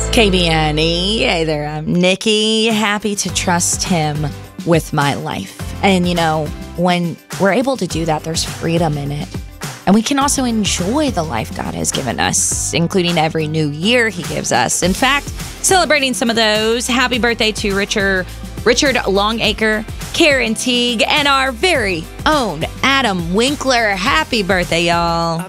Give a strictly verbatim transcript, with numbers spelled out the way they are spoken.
K B N E. Hey there, I'm Nikki. Happy to trust him with my life. And, you know, when we're able to do that, there's freedom in it. And we can also enjoy the life God has given us, including every new year he gives us. In fact, celebrating some of those, happy birthday to Richard, Richard Longacre, Karen Teague, and our very own Adam Winkler. Happy birthday, y'all.